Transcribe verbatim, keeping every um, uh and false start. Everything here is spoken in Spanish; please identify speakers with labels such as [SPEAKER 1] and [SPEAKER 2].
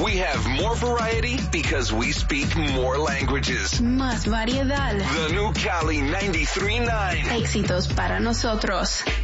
[SPEAKER 1] We have more variety because we speak more languages.
[SPEAKER 2] Más variedad.
[SPEAKER 1] The new Cali ninety-three point nine.
[SPEAKER 2] Éxitos para nosotros.